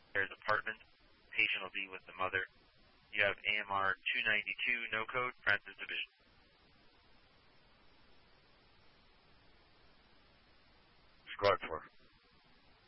There's apartment. Patient will be with the mother. You have AMR 292, no code, Francis Division.